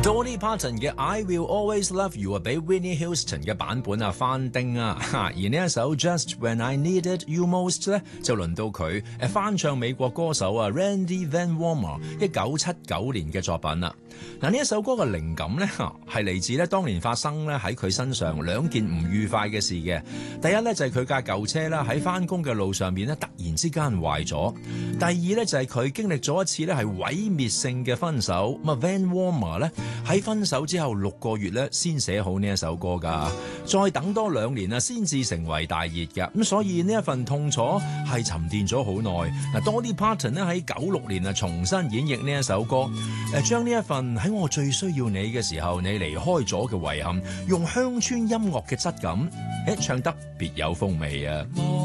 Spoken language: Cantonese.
Dolly Parton 嘅 I Will Always Love You 啊，俾 Whitney Houston 嘅版本啊翻叮啊，而呢一首 Just When I Needed You Most 咧，就輪到佢翻唱美國歌手啊 Randy Van Warmer 1979年嘅作品啦。嗱，呢一首歌嘅靈感咧係嚟自咧當年發生咧喺佢身上兩件唔愉快嘅事嘅。第一咧就係佢架舊車啦喺翻工嘅路上面咧突然之間壞咗。第二咧就係佢經歷咗一次咧係毀滅性嘅分手。咁啊 Van Warmer 咧喺分手之後6個月咧先寫好呢一首歌㗎，再等多2年啊先至成為大熱㗎。咁所以呢一份痛楚係沉澱咗好耐。嗱，Dolly Parton 咧喺96年啊重新演繹呢一首歌，將呢一份喺我最需要你嘅時候你離開咗嘅遺憾，用鄉村音樂嘅質感，唱得別有風味啊！